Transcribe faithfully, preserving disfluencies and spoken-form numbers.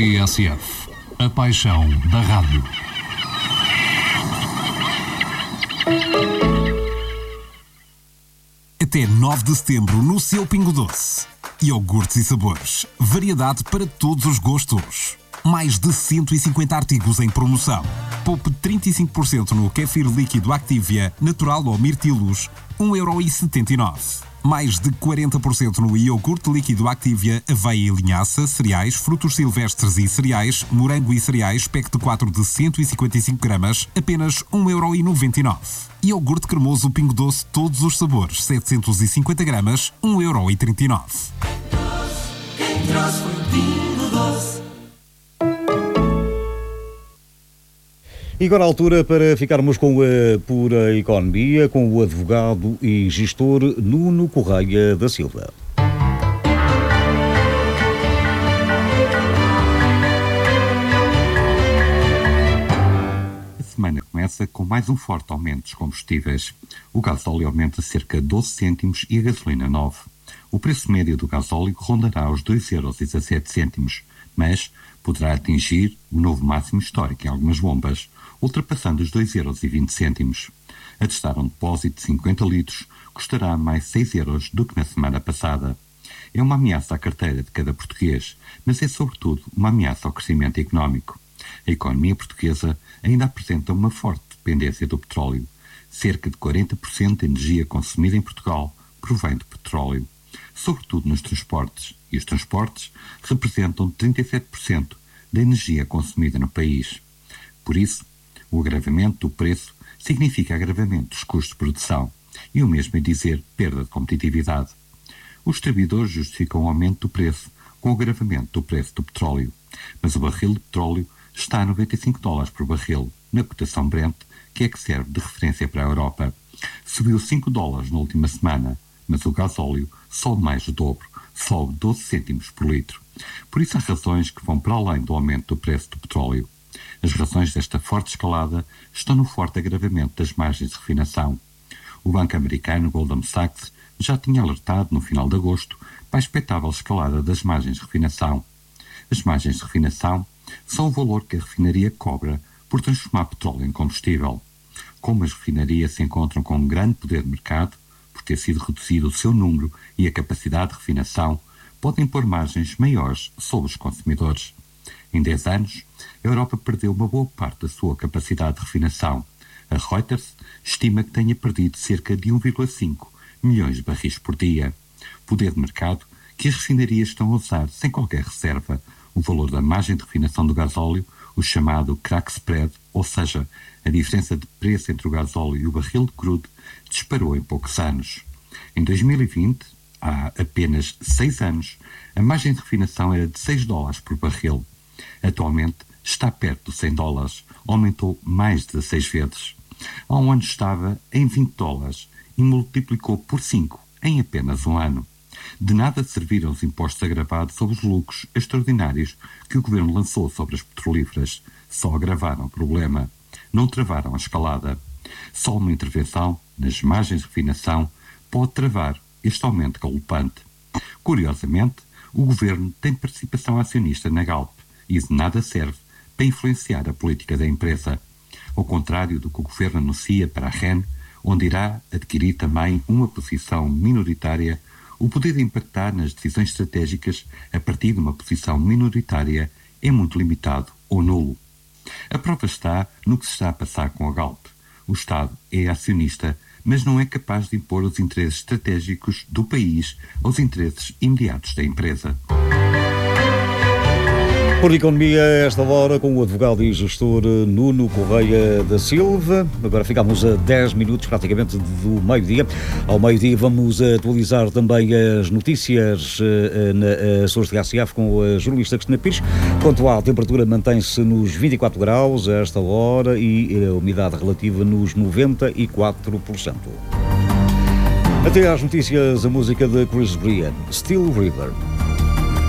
T S F, a paixão da rádio. Até nove de setembro no seu Pingo Doce. Iogurtes e sabores. Variedade para todos os gostos. Mais de cento e cinquenta artigos em promoção. Poupe trinta e cinco por cento no kéfir líquido Activia, natural ou mirtilos, um euro e setenta e nove centavos. Mais de quarenta por cento no iogurte líquido Activia, aveia e linhaça, cereais, frutos silvestres e cereais, morango e cereais, pack de quatro de cento e cinquenta e cinco gramas, apenas um euro e noventa e nove centavos. Iogurte cremoso Pingo Doce, todos os sabores, setecentos e cinquenta gramas, um euro e trinta e nove centavos. Quem trouxe foi o Pingo Doce. E agora a altura para ficarmos com a Pura Economia, com o advogado e gestor Nuno Correia da Silva. A semana começa com mais um forte aumento dos combustíveis. O gasóleo aumenta cerca de doze cêntimos e a gasolina nove. O preço médio do gasóleo rondará os dois euros e dezassete cêntimos, mas poderá atingir o novo máximo histórico em algumas bombas, ultrapassando os dois euros e vinte cêntimos. Atestar um depósito de cinquenta litros custará mais seis euros do que na semana passada. É uma ameaça à carteira de cada português, mas é sobretudo uma ameaça ao crescimento económico. A economia portuguesa ainda apresenta uma forte dependência do petróleo. Cerca de quarenta por cento da energia consumida em Portugal provém do petróleo, sobretudo nos transportes, e os transportes representam trinta e sete por cento da energia consumida no país. Por isso, o agravamento do preço significa agravamento dos custos de produção e o mesmo é dizer perda de competitividade. Os distribuidores justificam o aumento do preço com o agravamento do preço do petróleo, mas o barril de petróleo está a noventa e cinco dólares por barril, na cotação Brent, que é que serve de referência para a Europa. Subiu cinco dólares na última semana, mas o gasóleo sobe mais do dobro, sobe doze cêntimos por litro. Por isso há razões que vão para além do aumento do preço do petróleo. As razões desta forte escalada estão no forte agravamento das margens de refinação. O banco americano Goldman Sachs já tinha alertado no final de agosto para a expectável escalada das margens de refinação. As margens de refinação são o valor que a refinaria cobra por transformar petróleo em combustível. Como as refinarias se encontram com um grande poder de mercado, por ter sido reduzido o seu número e a capacidade de refinação, podem pôr margens maiores sobre os consumidores. Em dez anos, a Europa perdeu uma boa parte da sua capacidade de refinação. A Reuters estima que tenha perdido cerca de um vírgula cinco milhões de barris por dia. Poder de mercado que as refinarias estão a usar sem qualquer reserva. O valor da margem de refinação do gasóleo, o chamado crack spread, ou seja, a diferença de preço entre o gasóleo e o barril de crudo, disparou em poucos anos. Em dois mil e vinte, há apenas seis anos, a margem de refinação era de seis dólares por barril. Atualmente está perto dos cem dólares, aumentou mais de dezasseis vezes. Há um ano estava em vinte dólares e multiplicou por cinco em apenas um ano. De nada serviram os impostos agravados sobre os lucros extraordinários que o governo lançou sobre as petrolíferas. Só agravaram o problema, não travaram a escalada. Só uma intervenção nas margens de refinação pode travar este aumento galopante. Curiosamente, o governo tem participação acionista na Galp e de nada serve para influenciar a política da empresa. Ao contrário do que o governo anuncia para a R E N, onde irá adquirir também uma posição minoritária, o poder de impactar nas decisões estratégicas a partir de uma posição minoritária é muito limitado ou nulo. A prova está no que se está a passar com a Galp. O Estado é acionista, mas não é capaz de impor os interesses estratégicos do país aos interesses imediatos da empresa. Por Economia, a esta hora, com o advogado e gestor Nuno Correia da Silva. Agora ficamos a dez minutos praticamente do meio-dia. Ao meio-dia vamos atualizar também as notícias na Açores de H C F com a jornalista Cristina Pires. Quanto à temperatura, mantém-se nos vinte e quatro graus a esta hora e a umidade relativa nos noventa e quatro por cento. Até às notícias, a música de Chris Brian, Still River.